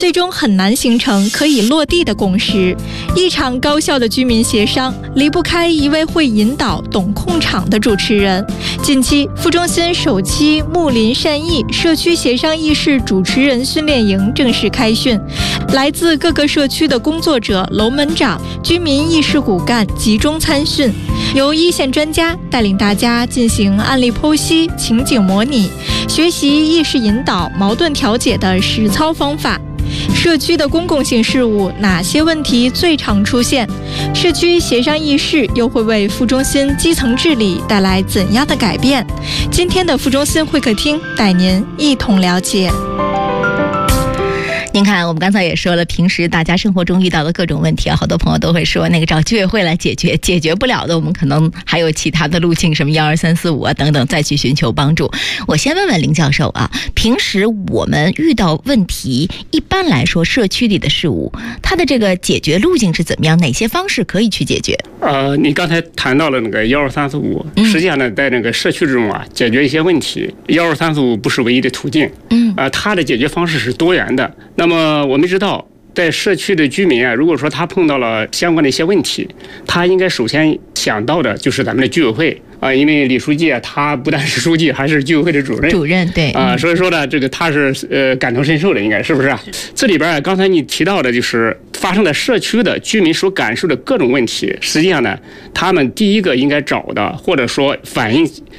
最终很难形成可以落地的共识。一场高效的居民协商离不开一位会引导、懂控场的主持人。近期，副中心首期睦邻善意社区协商议事主持人训练营正式开训，来自各个社区的工作者、楼门长、居民议事骨干集中参训，由一线专家带领大家进行案例剖析、情景模拟，学习议事引导、矛盾调解的实操方法。社区的公共性事务哪些问题最常出现？社区协商议事又会为副中心基层治理带来怎样的改变？今天的副中心会客厅带您一同了解。 您看，我们刚才也说了，平时大家生活中遇到的各种问题啊，好多朋友都会说那个找居委会来解决，解决不了的，我们可能还有其他的路径，什么12345啊等等，再去寻求帮助。我先问问林教授啊，平时我们遇到问题，一般来说社区里的事务，它的这个解决路径是怎么样？哪些方式可以去解决？ 你刚才谈到了那个12345，实际上呢，在那个社区之中啊，解决一些问题，12345不是唯一的途径，它的解决方式是多元的。那么我们知道，在社区的居民啊，如果说他碰到了相关的一些问题，他应该首先想到的就是咱们的居委会啊，因为李书记啊，他不但是书记，还是居委会的主任，对啊，所以说呢，这个他是感同身受的，应该是不是啊？这里边刚才你提到的就是发生在社区的居民所感受的各种问题，实际上呢，他们第一个应该找的或者说反映